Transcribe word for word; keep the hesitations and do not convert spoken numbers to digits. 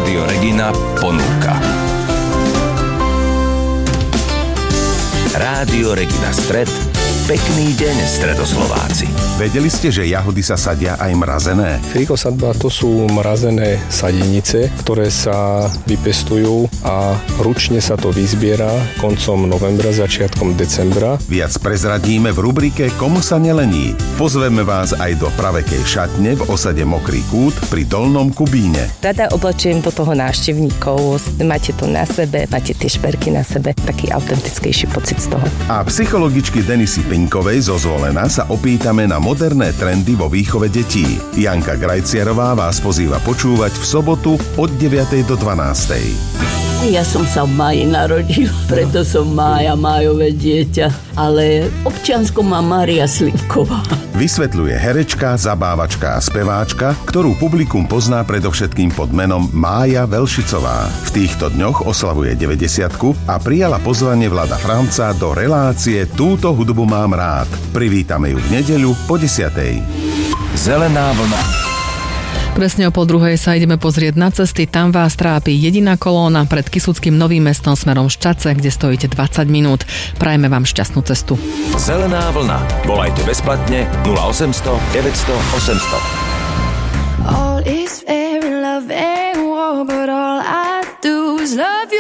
Rádio Regina ponúka. Rádio Regina Stred. Pekný deň, Stredoslováci. Vedeli ste, že jahody sa sadia aj mrazené? Fríkosadba to sú mrazené sadenice, ktoré sa vypestujú a ručne sa to vyzbiera koncom novembra, začiatkom decembra. Viac prezradíme v rubrike Komu sa nelení. Pozveme vás aj do pravekej šatne v osade Mokrý kút pri Dolnom Kubíne. Rada oblečujem do toho návštevníkov. Máte to na sebe, máte tie šperky na sebe, taký autentickejší pocit z toho. A psychologičky Denisy Piňkovej zo Zvolena sa opýtame na moderné trendy vo výchove detí. Janka Grajciarová vás pozýva počúvať v sobotu od deviatej do dvanástej. Ja som sa v máji narodil, preto som Mája, májové dieťa, ale občiansko má Mária Slivková. Vysvetľuje herečka, zabávačka a speváčka, ktorú publikum pozná predovšetkým pod menom Mája Velšicová. V týchto dňoch oslavuje deväťdesiatku a prijala pozvanie Vlada Franca do relácie Túto hudbu mám rád. Privítame ju v nedeľu po desiatej. Zelená vlna. Presne o pol druhej sa ideme pozrieť na cesty. Tam vás trápi jediná kolóna pred Kysuckým Novým Mestom smerom Ščace, kde stojíte dvadsať minút. Prajeme vám šťastnú cestu. Zelená vlna. Volajte bezplatne nula osemsto deväťsto osemsto. All is fair in love and war, but all I do is love you.